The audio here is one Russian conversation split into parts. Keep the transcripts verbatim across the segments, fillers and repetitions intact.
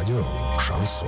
Радио «Шансон».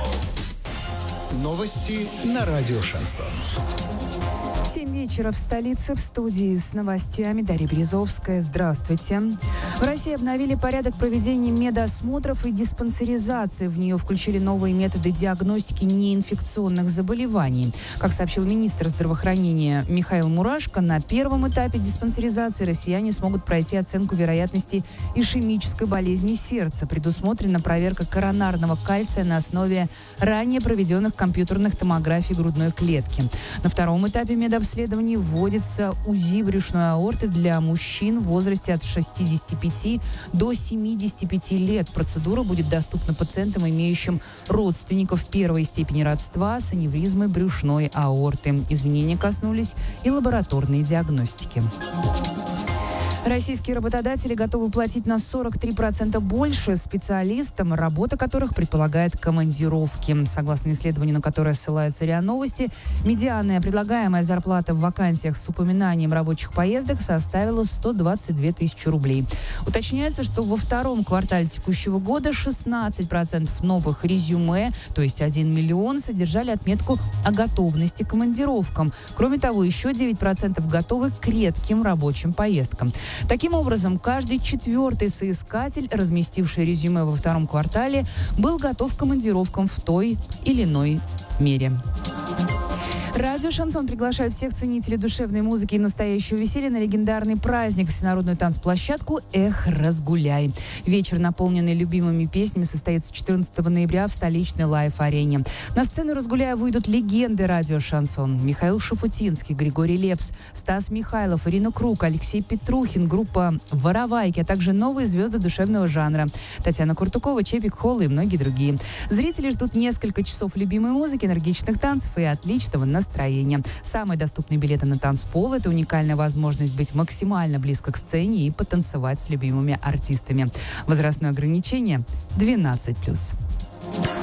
Новости на радио «Шансон». семь вечера в столице, в студии с новостями Дарья Березовская. Здравствуйте. В России обновили порядок проведения медосмотров и диспансеризации. В нее включили новые методы диагностики неинфекционных заболеваний. Как сообщил министр здравоохранения Михаил Мурашко, на первом этапе диспансеризации россияне смогут пройти оценку вероятности ишемической болезни сердца. Предусмотрена проверка коронарного кальция на основе ранее проведенных компьютерных томографий грудной клетки. На втором этапе медобследования вводится УЗИ брюшной аорты для мужчин в возрасте от шестидесяти пяти до семидесяти пяти лет. Процедура будет доступна пациентам, имеющим родственников первой степени родства с аневризмой брюшной аорты. Изменения коснулись и лабораторной диагностики. Российские работодатели готовы платить на сорок три процента больше специалистам, работа которых предполагает командировки. Согласно исследованию, на которое ссылается РИА Новости, медианная предлагаемая зарплата в вакансиях с упоминанием рабочих поездок составила сто двадцать две тысячи рублей. Уточняется, что во втором квартале текущего года шестнадцать процентов новых резюме, то есть один миллион, содержали отметку о готовности к командировкам. Кроме того, еще девять процентов готовы к редким рабочим поездкам. Таким образом, каждый четвертый соискатель, разместивший резюме во втором квартале, был готов к командировкам в той или иной мере. Радио «Шансон» приглашает всех ценителей душевной музыки и настоящего веселья на легендарный праздник, всенародную танцплощадку «Эх, разгуляй». Вечер, наполненный любимыми песнями, состоится четырнадцатого ноября в столичной лайв-арене. На сцену «Разгуляя» выйдут легенды радио «Шансон». Михаил Шафутинский, Григорий Лепс, Стас Михайлов, Ирина Круг, Алексей Петрухин, группа «Воровайки», а также новые звезды душевного жанра Татьяна Куртукова, Чепик Холл и многие другие. Зрители ждут несколько часов любимой музыки, энергичных танцев и отличного настроения. Настроение. Самые доступные билеты на танцпол – это уникальная возможность быть максимально близко к сцене и потанцевать с любимыми артистами. Возрастное ограничение – двенадцать плюс.